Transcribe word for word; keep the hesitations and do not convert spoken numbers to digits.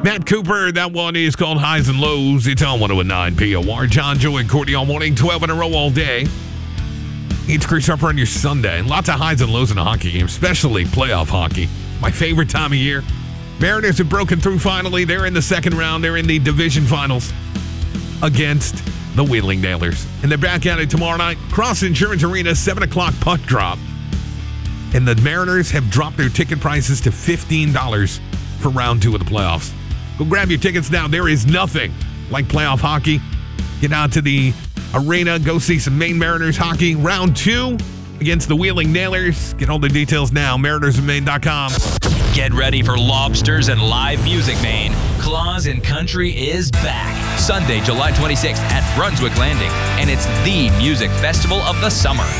Matt Cooper, that one is called Highs and Lows. It's on one oh nine P O R. John, Joe, and Courtney all morning, twelve in a row all day. It's Chris Harper on your Sunday. Lots of highs and lows in a hockey game, especially playoff hockey. My favorite time of year. Mariners have broken through finally. They're in the second round. They're in the division finals against the Wheeling Nailers. And they're back at it tomorrow night. Cross Insurance Arena, seven o'clock puck drop. And the Mariners have dropped their ticket prices to fifteen dollars for round two of the playoffs. Go grab your tickets now. There is nothing like playoff hockey. Get out to the arena. Go see some Maine Mariners hockey. Round two against the Wheeling Nailers. Get all the details now. mariners of maine dot com. Get ready for lobsters and live music, Maine. Claus and Country is back. Sunday, July twenty-sixth at Brunswick Landing. And it's the music festival of the summer.